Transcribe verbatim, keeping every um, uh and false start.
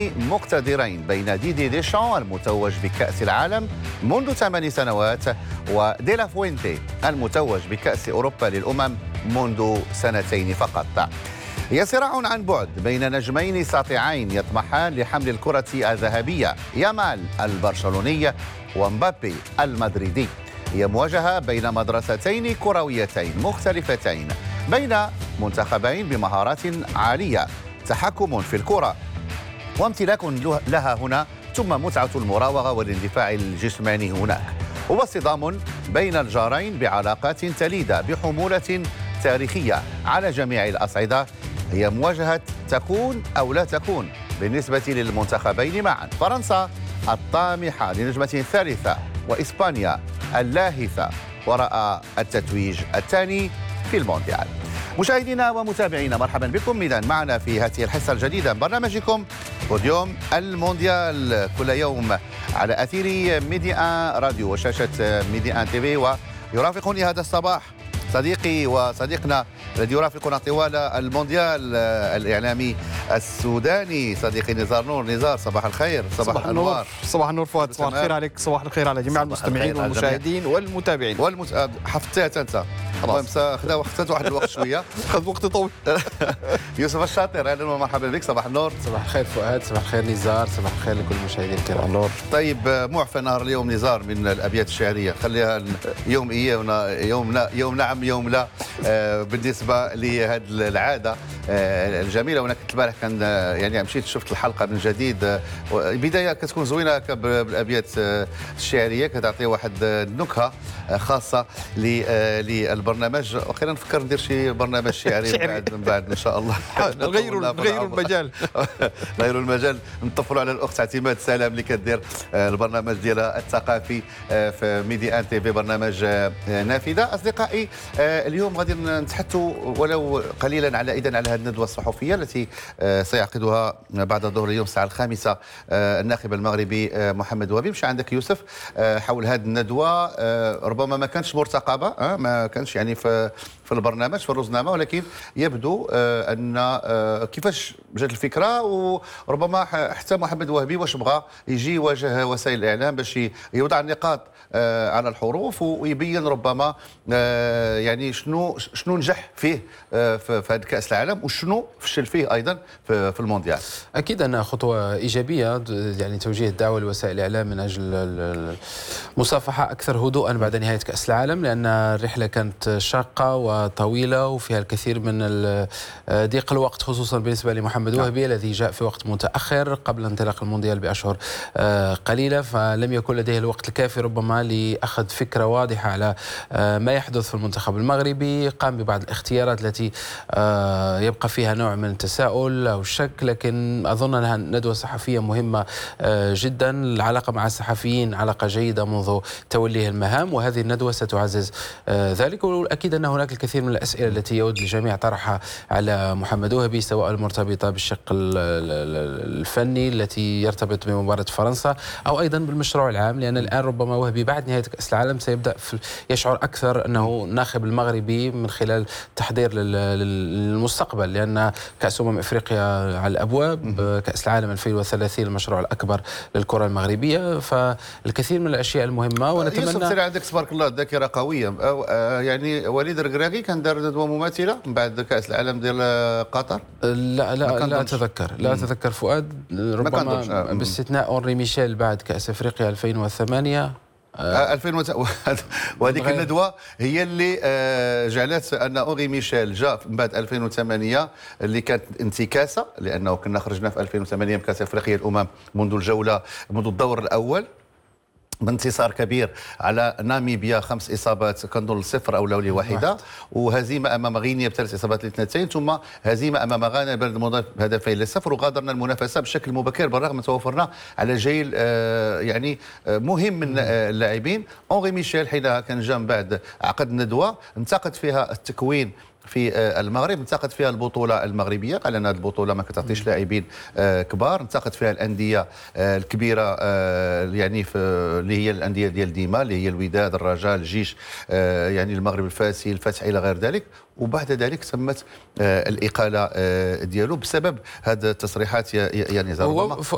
مقتدرين بين ديدي ديشان المتوج بكأس العالم منذ ثمان سنوات وديلا فوينتي المتوج بكأس أوروبا للأمم منذ سنتين فقط. هي صراع عن بعد بين نجمين ساطعين يطمحان لحمل الكرة الذهبية، يامال البرشلوني ومبابي المدريدي. هي مواجهة بين مدرستين كرويتين مختلفتين، بين منتخبين بمهارات عالية، تحكم في الكرة وامتلاك لها هنا، ثم متعة المراوغة والاندفاع الجسماني هناك، واصطدام بين الجارين بعلاقات تليدة بحمولة تاريخية على جميع الأصعدة. هي مواجهة تكون أو لا تكون بالنسبة للمنتخبين معا، فرنسا الطامحة لنجمة ثالثة وإسبانيا اللاهثة وراء التتويج الثاني في المونديال. مشاهدينا ومتابعينا، مرحبا بكم إذا معنا في هذه الحصة الجديدة من برنامجكم بوديوم المونديال، كل يوم على أثير ميديا راديو وشاشة ميديا تي في. ويرافقني هذا الصباح صديقي وصديقنا الذي يرافقنا طوال المونديال، الإعلامي السوداني صديقي نزار نور. نزار، صباح الخير. صباح, صباح النور. صباح النور فؤاد، صباح الخير عليك، صباح الخير على جميع المستمعين والمشاهدين والمتابعين والمت... حفظتها انت خلاص، خذ خذت واحد الوقت شويه خذ وقت طويل. يوسف الشاطر، اهلا ومرحبا بك. صباح النور. صباح الخير فؤاد، صباح الخير نزار، صباح الخير لكل المشاهدين الكرام. النور. طيب، معفى نهار اليوم نزار من الابيات الشعريه، خليها يوم إيه يوم لا يوم نعم يوم لا. بالنسبه لهذه العاده الجميله، وانا كنت البارح كان يعني مشيت شفت الحلقه من جديد. بدايه كتكون زوينه بالابيات الشعريه، كتعطي واحد النكهه خاصه للبرنامج. واخيرا نفكر ندير شي برنامج شعري من بعد من بعد ان شاء الله. نغيروا نغيروا المجال نغيروا المجال نطفلوا على الاخت اعتماد سلام اللي كدير البرنامج ديالها الثقافي في ميديا تي في، برنامج نافذه. اصدقائي، اليوم غادي نتحدثوا ولو قليلا على اذن على هذه الندوه الصحفيه التي سيعقدها بعد الظهر اليوم الساعه الخامسه الناخب المغربي محمد وهبي. مش عندك يوسف حول هذه الندوه؟ ربما ما كانتش مرتقبه، ما كانش يعني في في البرنامج في الرزنامه، ولكن يبدو ان كيفاش جات الفكره، وربما حتى محمد وهبي واش بغى يجي يواجه وسائل الاعلام باش يوضع النقاط على الحروف ويبين ربما يعني شنو شنو نجح فيه في هذا كاس العالم وشنو فشل فيه ايضا في المونديال. اكيد انها خطوه ايجابيه، يعني توجيه الدعوه لوسائل الاعلام من اجل المصافحه اكثر هدوءا بعد نهايه كاس العالم، لان الرحله كانت شاقه وطويله وفيها الكثير من ضيق الوقت، خصوصا بالنسبه لمحمد وهبي الذي جاء في وقت متاخر قبل انطلاق المونديال باشهر قليله، فلم يكن لديه الوقت الكافي ربما لاخذ فكره واضحه على ما يحدث في المنتخب المغربي. قام ببعض الاختيارات التي يبقى فيها نوع من التساؤل او الشك، لكن اظن انها ندوه صحفيه مهمه جدا. العلاقه مع الصحفيين علاقه جيده منذ توليه المهام، وهذه الندوه ستعزز ذلك. واكيد ان هناك الكثير من الاسئله التي يود الجميع طرحها على محمد وهبي، سواء المرتبطه بالشق الفني التي يرتبط بمباراه فرنسا، او ايضا بالمشروع العام، لان الان ربما وهبي بعد نهايه كاس العالم سيبدا يشعر اكثر انه ناخب المغربي من خلال تحضير للمستقبل، لان كاس امم افريقيا على الابواب، كاس العالم ألفين وثلاثين المشروع الاكبر للكره المغربيه، فالكثير من الاشياء المهمه. ونتمنى يوسف سير عندك تبارك الله ذاكره قويه، يعني وليد الركراكي كان دار ندوه مماثله من بعد كاس العالم ديال قطر. لا لا لا اتذكر لا اتذكر فؤاد، ربما باستثناء اونري ميشيل بعد كاس افريقيا ألفين وثمانية ألفين وهذيك الندوه هي اللي جعلت ان اونغي ميشيل جاء من بعد ألفين وثمانية، اللي كانت انتكاسه، لانه كنا خرجنا في ألفين وثمانية من كاس افريقيا الامم منذ الجوله منذ الدور الاول بانتصار كبير على ناميبيا، خمس اصابات كنظن صفر او لولي واحده، وهزيمه امام غينيا بثلاث اصابات لاثنتين، ثم هزيمه امام غانا بلد المضاف بهدفين لصفر. وغادرنا المنافسه بشكل مبكر بالرغم من توفرنا على جيل آه يعني آه مهم من آه اللاعبين. اونغي ميشيل حينها كان جا من بعد عقد ندوه انتقد فيها التكوين في المغرب، انتقد فيها البطوله المغربيه، قال ان هذه البطوله ما كتعطيش لاعبين كبار، انتقد فيها الانديه الكبيره يعني في اللي هي الانديه ديال ديما اللي هي الوداد، الرجاء، الجيش، يعني المغرب الفاسي، الفتح الى غير ذلك. وبعد ذلك تمت الاقاله ديالو بسبب هذه التصريحات. يعني هو